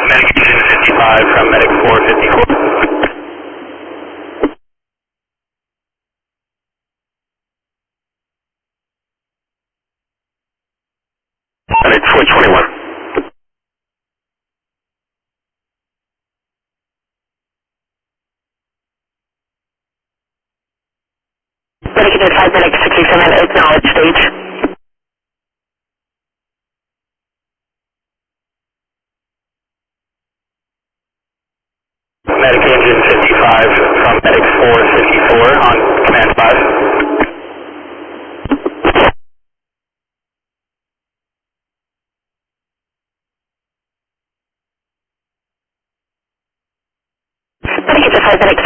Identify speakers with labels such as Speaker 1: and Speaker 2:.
Speaker 1: Medic Engine 55 from Medic 454. Medic 421. Medic Engine 5, Medic 67, acknowledge stage. Medic Engine 55 from Medic 454 on command 5. Medic Engine 5, Medic